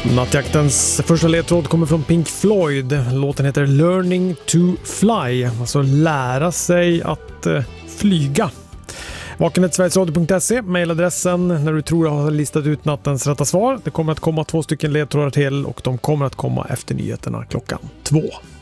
Nattjaktens första ledtråd kommer från Pink Floyd. Låten heter Learning to Fly, alltså lära sig att flyga. Vakenhetsverigesradio.se, mailadressen när du tror jag har listat ut nattens rätta svar. Det kommer att komma 2 ledtrådar till och de kommer att komma efter nyheterna klockan 2.